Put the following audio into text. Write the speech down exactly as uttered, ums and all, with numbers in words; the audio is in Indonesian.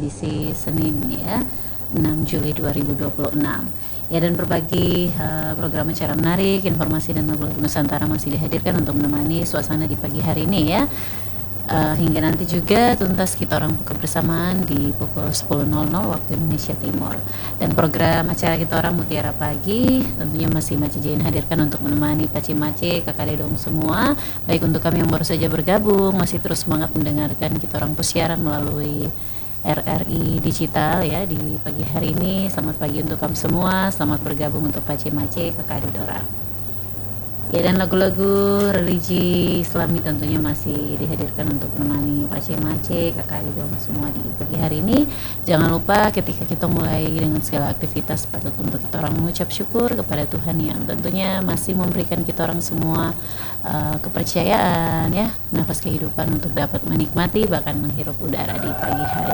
edisi Senin ya, enam Juli dua ribu dua puluh enam. Ya, dan berbagi uh, program acara menarik, informasi dan lagu-lagu Nusantara masih dihadirkan untuk menemani suasana di pagi hari ini ya. Uh, hingga nanti juga tuntas kita orang buka bersamaan di pukul sepuluh nol nol waktu Indonesia Timur. Dan program acara kita orang Mutiara Pagi tentunya masih Maci Jain hadirkan untuk menemani Pace Mace, kakak dedong semua. Baik untuk kami yang baru saja bergabung, masih terus semangat mendengarkan kita orang siaran melalui R R I Digital ya di pagi hari ini. Selamat pagi untuk kamu semua, selamat bergabung untuk Pace Mace, kakak dedorang. Ya, dan lagu-lagu religi Islami tentunya masih dihadirkan untuk menemani Pace Mace, kakak dedong semua di pagi hari ini. Jangan lupa ketika kita mulai dengan segala aktivitas patut untuk kita orang mengucap syukur kepada Tuhan yang tentunya masih memberikan kita orang semua uh, kepercayaan ya, nafas kehidupan untuk dapat menikmati bahkan menghirup udara di pagi hari